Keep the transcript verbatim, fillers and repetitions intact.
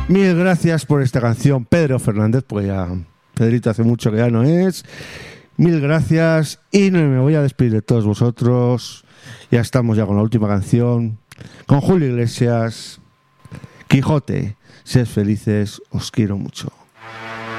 Mil gracias por esta canción, Pedro Fernández, pues ya Pedrito hace mucho que ya no es. Mil gracias y no me voy a despedir de todos vosotros. Ya estamos ya con la última canción, con Julio Iglesias, Quijote. Sed felices, os quiero mucho.